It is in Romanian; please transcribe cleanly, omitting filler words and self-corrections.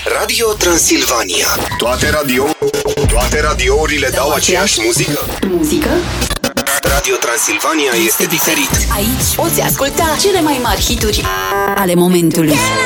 Radio Transilvania. Toate radiourile dau aceeași muzică? Radio Transilvania este diferit. Aici poți asculta cele mai mari hituri ale momentului.